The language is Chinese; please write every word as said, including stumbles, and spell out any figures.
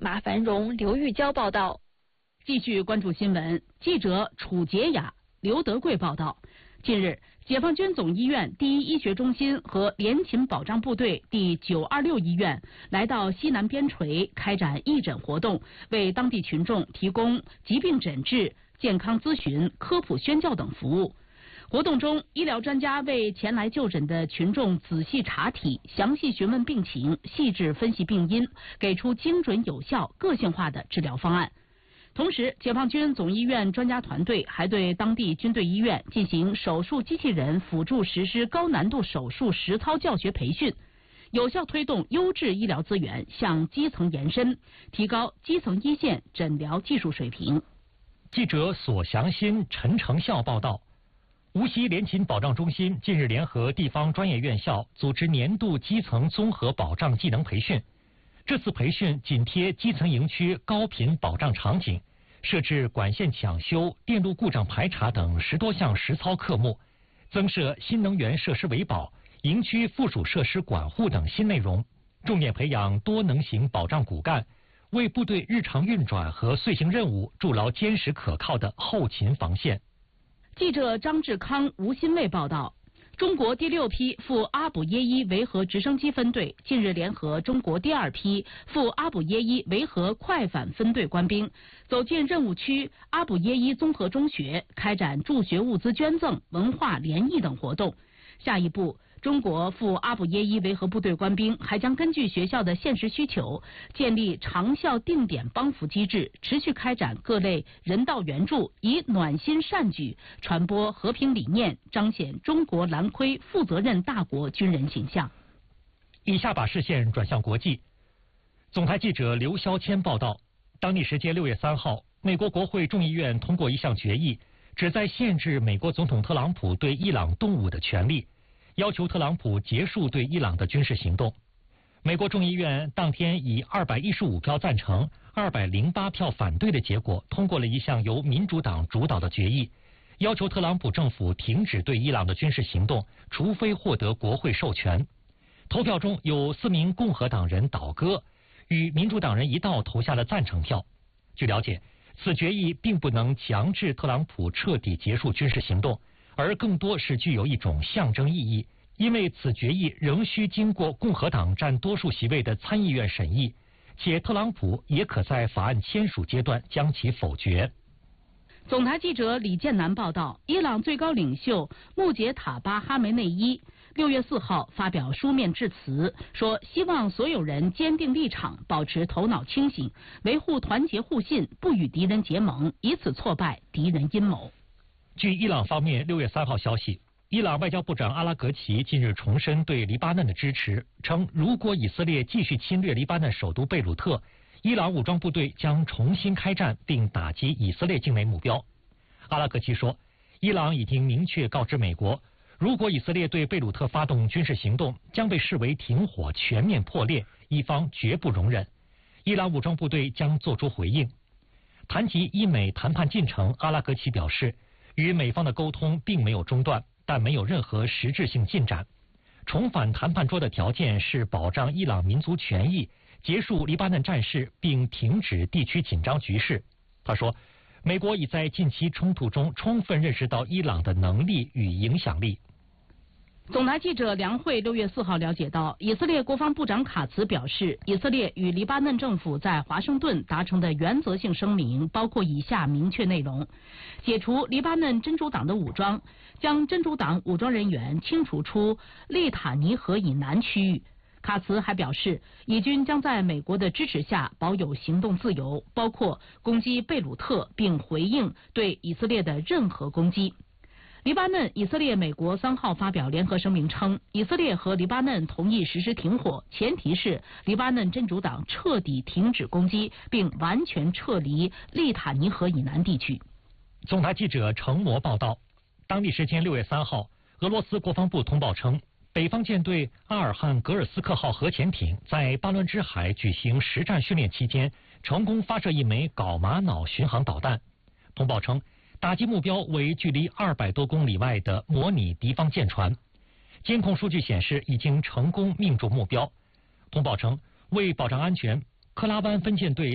马繁荣、刘玉娇报道。 继续关注新闻，记者楚洁雅、刘德贵报道。近日，解放军总医院第一医学中心和联勤保障部队第九二六医院来到西南边陲开展义诊活动，为当地群众提供疾病诊治、健康咨询、科普宣教等服务。活动中，医疗专家为前来就诊的群众仔细查体、详细询问病情、细致分析病因，给出精准有效、个性化的治疗方案。同时，解放军总医院专家团队还对当地军队医院进行手术机器人辅助实施高难度手术实操教学培训，有效推动优质医疗资源向基层延伸，提高基层一线诊疗技术水平。 记者索祥新、陈成孝报道。无锡联勤保障中心近日联合地方专业院校组织年度基层综合保障技能培训。这次培训紧贴基层营区高频保障场景，设置管线抢修、电路故障排查等十多项实操科目，增设新能源设施维保、营区附属设施管护等新内容，重点培养多能型保障骨干，为部队日常运转和遂行任务筑牢坚实可靠的后勤防线。 记者张志康、吴新卫报道。中国第六批赴阿卜耶伊维和直升机分队近日联合中国第二批赴阿卜耶伊维和快反分队官兵，走进任务区阿卜耶伊综合中学，开展助学物资捐赠、文化联谊等活动。下一步，中国赴阿卜耶伊维和部队官兵还将根据学校的现实需求，建立长效定点帮扶机制，持续开展各类人道援助，以暖心善举传播和平理念，彰显中国蓝盔负责任大国军人形象。 以下把视线转向国际。总台记者刘肖谦报道，当地时间六月三号，美国国会众议院通过一项决议，旨在限制美国总统特朗普对伊朗动武的权利，要求特朗普结束对伊朗的军事行动。美国众议院当天以二百一十五票赞成、二百零八票反对的结果，通过了一项由民主党主导的决议，要求特朗普政府停止对伊朗的军事行动，除非获得国会授权。投票中有四名共和党人倒戈，与民主党人一道投下了赞成票。据了解，此决议并不能强制特朗普彻底结束军事行动，而更多是具有一种象征意义，因为此决议仍需经过共和党占多数席位的参议院审议，且特朗普也可在法案签署阶段将其否决。 总台记者李建南报道，伊朗最高领袖穆杰塔巴哈梅内伊六月四号发表书面致辞，说希望所有人坚定立场，保持头脑清醒，维护团结互信，不与敌人结盟，以此挫败敌人阴谋。 据伊朗方面六月三号消息，伊朗外交部长阿拉格齐近日重申对黎巴嫩的支持，称如果以色列继续侵略黎巴嫩首都贝鲁特，伊朗武装部队将重新开战并打击以色列境内目标。阿拉格齐说，伊朗已经明确告知美国，如果以色列对贝鲁特发动军事行动，将被视为停火全面破裂，伊方绝不容忍。伊朗武装部队将作出回应。谈及伊美谈判进程，阿拉格齐表示，与美方的沟通并没有中断，但没有任何实质性进展。重返谈判桌的条件是保障伊朗民族权益，结束黎巴嫩战事，并停止地区紧张局势。他说，美国已在近期冲突中充分认识到伊朗的能力与影响力。 总台记者梁慧六月四号了解到，以色列国防部长卡茨表示，以色列与黎巴嫩政府在华盛顿达成的原则性声明包括以下明确内容：解除黎巴嫩真主党的武装，将真主党武装人员清除出利塔尼河以南区域。卡茨还表示，以军将在美国的支持下保有行动自由，包括攻击贝鲁特，并回应对以色列的任何攻击。黎巴嫩、以色列、美国三号发表联合声明称，以色列和黎巴嫩同意实施停火，前提是黎巴嫩真主党彻底停止攻击，并完全撤离利塔尼河以南地区。 总台记者程模报道，当地时间六月三号，俄罗斯国防部通报称，北方舰队阿尔汉格尔斯克号核潜艇在巴伦支海举行实战训练期间，成功发射一枚镐玛瑙巡航导弹。通报称，打击目标为距离二百多公里外的模拟敌方舰船，监控数据显示已经成功命中目标。通报称，为保障安全，克拉湾分舰队